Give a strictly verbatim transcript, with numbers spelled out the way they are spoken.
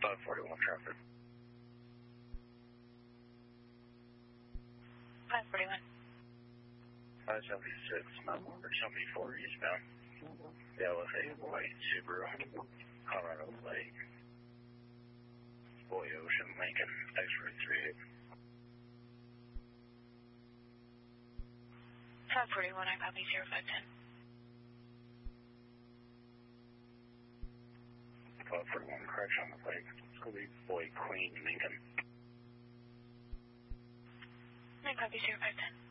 five forty-one traffic. five forty-one. five seventy-six, nine seventy-four eastbound. Yeah, with a white Subaru, Colorado Lake, Boy Ocean, Lincoln, X-ray three eight. five forty-one, I copy zero five ten. five forty-one, correction on the Lake. It's going to be Boy Queen, Lincoln. I copy zero five ten.